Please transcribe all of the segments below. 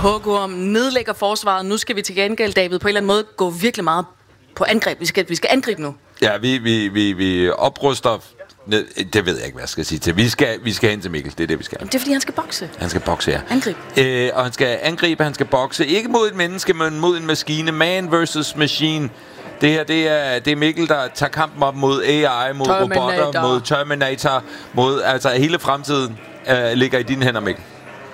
Hugorm nedlægger forsvaret. Nu skal vi til gengæld, David, på en eller anden måde gå virkelig meget på angreb. Vi skal angribe nu. Ja, vi opruster. Det ved jeg ikke, hvad jeg skal sige til. Vi skal hen til Mikkel. Det er det, vi skal. Jamen, det er, fordi han skal bokse. Han skal bokse, ja. Angrib. Og han skal angribe, han skal bokse. Ikke mod et menneske, men mod en maskine. Man versus machine. Det her, det er Mikkel, der tager kampen op mod AI, mod robotter, mod Terminator, mod altså hele fremtiden ligger i dine hænder, Mikkel.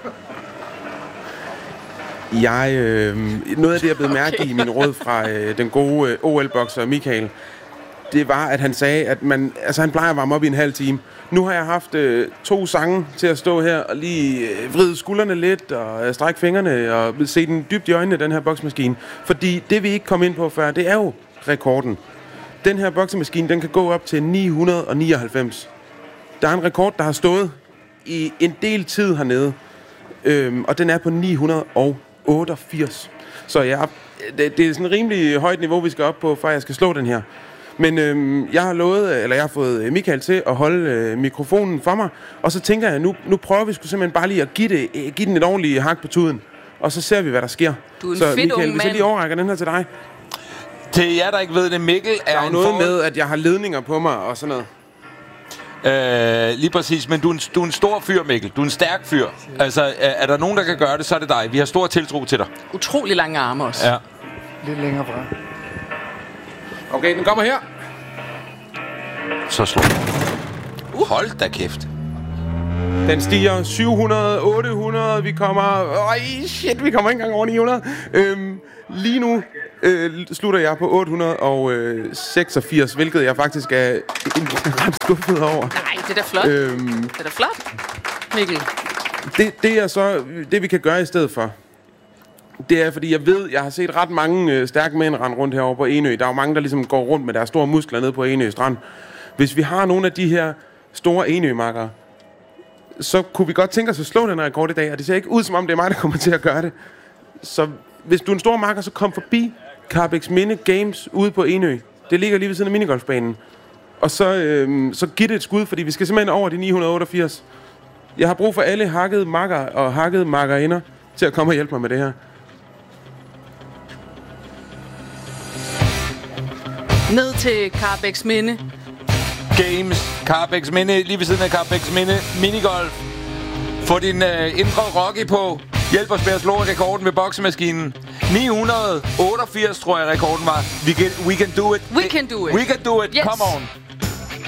Noget af det, jeg blev mærke i min råd fra den gode OL-bokser Michael, det var, at han sagde, at han plejer at varme op i en halv time. Nu har jeg haft 2 sange til at stå her og lige vride skuldrene lidt og strække fingrene og se den dybt i øjnene, den her boksemaskine. Fordi det, vi ikke kom ind på før, det er jo rekorden. Den her boksemaskine, den kan gå op til 999. Der er en rekord, der har stået i en del tid hernede, og den er på 988. Så ja, det er sådan et rimelig højt niveau, vi skal op på, for jeg skal slå den her. Men jeg har fået Michael til at holde mikrofonen for mig, og så tænker jeg, nu prøver vi simpelthen bare lige at give den et ordentligt hak på tuden, og så ser vi, hvad der sker. Du er en så fedt Michael, hvis jeg lige overrækker den her til dig. Til jer, der ikke ved det, Mikkel er en noget med, at jeg har ledninger på mig og sådan noget. Lige præcis, men du er en stor fyr, Mikkel. Du er en stærk fyr. Altså, er der nogen, der kan gøre det, så er det dig. Vi har stor tiltro til dig. Utrolig lange arme også. Ja. Lidt længere fra. Okay, den kommer her. Så slå. Hold da kæft. Den stiger 700, 800, vi kommer ikke engang over 900. Lige nu slutter jeg på 886, hvilket jeg faktisk er ret skuffet over. Nej, det er da flot. Det er da flot, Mikkel. Det er så det, vi kan gøre i stedet for. Det er, fordi jeg har set ret mange stærke mænd rende rundt herovre på Enø. Der er jo mange, der ligesom går rundt med deres store muskler nede på Enø Strand. Hvis vi har nogle af de her store Enø-makkere, så kunne vi godt tænke os at slå den rekord i dag, og det ser ikke ud, som om det er mig, der kommer til at gøre det. Så hvis du er en stor makker, så kom forbi Karrebæksminde Games ude på Enø. Det ligger lige ved siden af minigolfbanen. Og så giv det et skud, fordi vi skal simpelthen over de 988. Jeg har brug for alle hakkede makker og hakkede makkerinder til at komme og hjælpe mig med det her. Ned til Karrebæksminde Games, Karrebæksminde, lige ved siden af Karrebæksminde, minigolf. Få din indre Rocky på. Hjælp os med at slå rekorden ved boksemaskinen. 988, tror jeg, rekorden var. We can do it. We can do it. We can do it. Yes. Come on.